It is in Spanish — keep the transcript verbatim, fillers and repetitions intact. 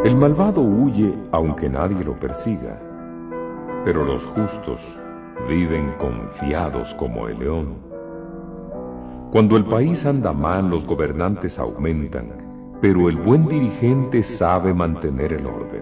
El malvado huye aunque nadie lo persiga, pero los justos viven confiados como el león. Cuando el país anda mal, los gobernantes aumentan, pero el buen dirigente sabe mantener el orden.